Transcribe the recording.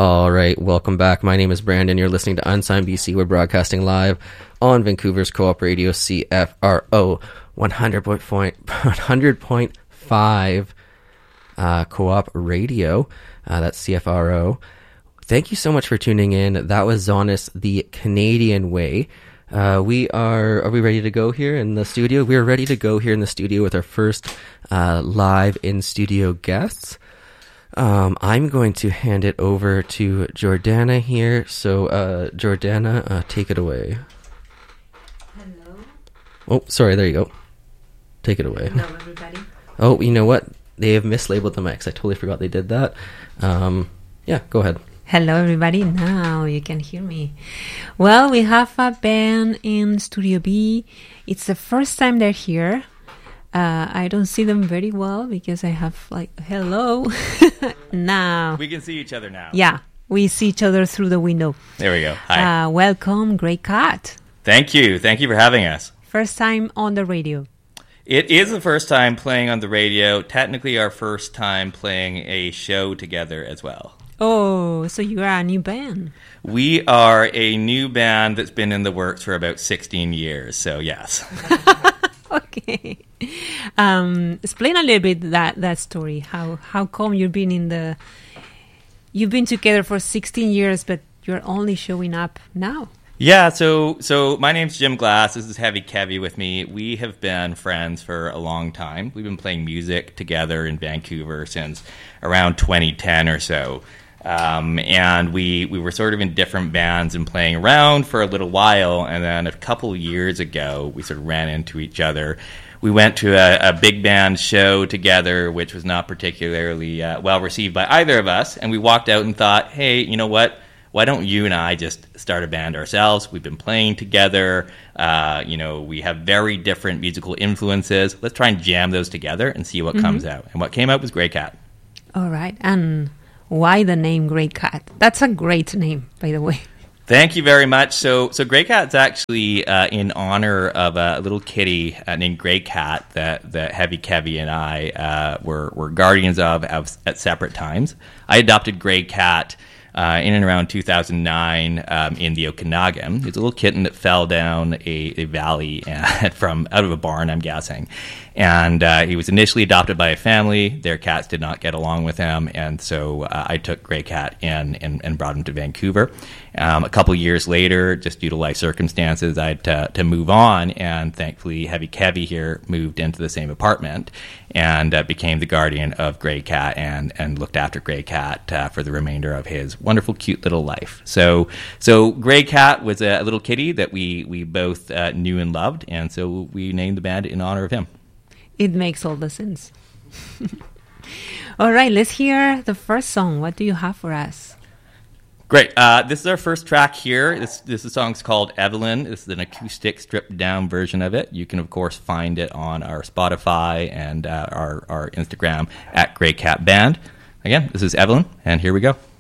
All right, welcome back. My name is Brandon. You're listening to Unsigned BC. We're broadcasting live on Vancouver's Co-op Radio, CFRO 100.5 Co-op Radio. That's CFRO. Thank you so much for tuning in. That was Zonis, the Canadian Way. Are we ready to go here in the studio? We are ready to go here in the studio with our first live in-studio guests. I'm going to hand it over to Jordana here. So, Jordana, take it away. Hello. Oh, sorry. There you go. Take it away. Hello, everybody. Oh, you know what? They have mislabeled the mics. I totally forgot they did that. Yeah, go ahead. Hello, everybody. Now you can hear me. Well, we have a band in Studio B. It's the first time they're here. I don't see them very well because I have hello. Now. We can see each other now. Yeah, we see each other through the window. There we go. Hi. Welcome, Grey Cat. Thank you. Thank you for having us. First time on the radio. It is the first time playing on the radio. Technically our first time playing a show together as well. Oh, so you are a new band. We are a new band that's been in the works for about 16 years, so yes. Okay. Explain a little bit that story. How come you've been together for 16 years, but you're only showing up now? Yeah, so my name's Jim Glass. This is Heavy Kevy with me. We have been friends for a long time. We've been playing music together in Vancouver since around 2010 or so. And we were sort of in different bands and playing around for a little while, and then a couple years ago we sort of ran into each other. We went to a big band show together, which was not particularly well received by either of us, and we walked out and thought, hey, you know what? Why don't you and I just start a band ourselves? We've been playing together. We have very different musical influences. Let's try and jam those together and see what comes out. And what came out was Grey Cat. All right. And why the name Grey Cat? That's a great name, by the way. Thank you very much. So Grey Cat's actually in honor of a little kitty named Grey Cat that Heavy Kevy and I were guardians of at separate times. I adopted Grey Cat in and around 2009 in the Okanagan. He's a little kitten that fell down a valley from out of a barn, I'm guessing. And he was initially adopted by a family. Their cats did not get along with him, and so I took Grey Cat in and brought him to Vancouver. A couple years later, just due to life circumstances, I had to move on, and thankfully Heavy Kevy here moved into the same apartment and became the guardian of Grey Cat and looked after Grey Cat for the remainder of his wonderful, cute little life. So Grey Cat was a little kitty that we both knew and loved, and so we named the band in honor of him. It makes all the sense. All right, let's hear the first song. What do you have for us? Great. This is our first track here. This song's called Evelyn. This is an acoustic, stripped-down version of it. You can, of course, find it on our Spotify and our Instagram at Grey Cat Band. Again, this is Evelyn, and here we go.